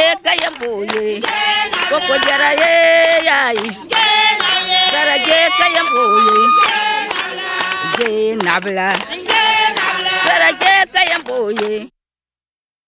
kayan boye koko jara ye yayi sara je kayan boye je nabla sara je kayan boye